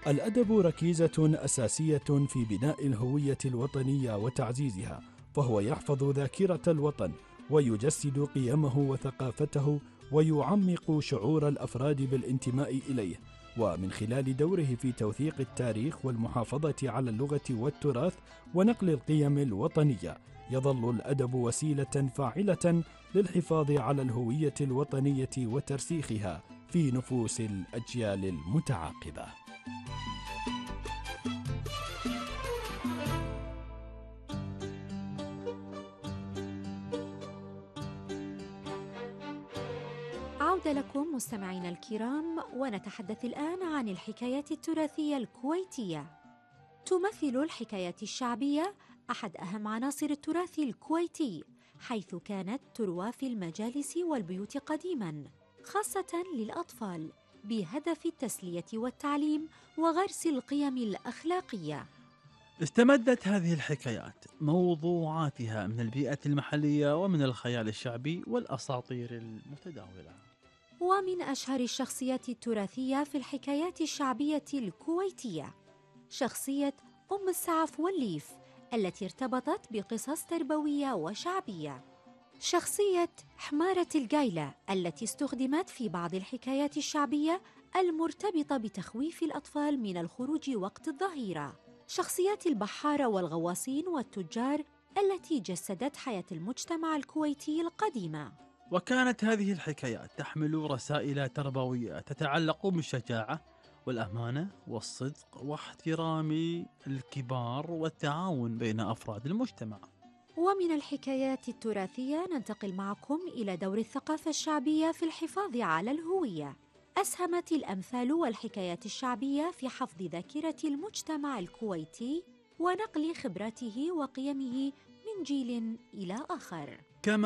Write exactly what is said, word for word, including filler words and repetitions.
الأدب ركيزة أساسية في بناء الهوية الوطنية وتعزيزها، فهو يحفظ ذاكرة الوطن ويجسد قيمه وثقافته ويعمق شعور الأفراد بالانتماء إليه. ومن خلال دوره في توثيق التاريخ والمحافظة على اللغة والتراث ونقل القيم الوطنية، يظل الأدب وسيلة فاعلة للحفاظ على الهوية الوطنية وترسيخها في نفوس الأجيال المتعاقبة. عودة لكم مستمعينا الكرام، ونتحدث الآن عن الحكايات التراثية الكويتية. تمثل الحكايات الشعبية أحد أهم عناصر التراث الكويتي، حيث كانت تروى في المجالس والبيوت قديماً، خاصة للأطفال، بهدف التسلية والتعليم وغرس القيم الأخلاقية. استمدت هذه الحكايات موضوعاتها من البيئة المحلية ومن الخيال الشعبي والأساطير المتداولة. ومن أشهر الشخصيات التراثية في الحكايات الشعبية الكويتية شخصية أم السعف والليف، التي ارتبطت بقصص تربوية وشعبية. شخصية حمارة الجيلة، التي استخدمت في بعض الحكايات الشعبية المرتبطة بتخويف الأطفال من الخروج وقت الظهيرة. شخصيات البحارة والغواصين والتجار، التي جسدت حياة المجتمع الكويتي القديمة. وكانت هذه الحكايات تحمل رسائل تربوية تتعلق بالشجاعة والأمانة والصدق واحترام الكبار والتعاون بين أفراد المجتمع. ومن الحكايات التراثية ننتقل معكم إلى دور الثقافة الشعبية في الحفاظ على الهوية. أسهمت الأمثال والحكايات الشعبية في حفظ ذاكرة المجتمع الكويتي ونقل خبراته وقيمه من جيل إلى آخر. كما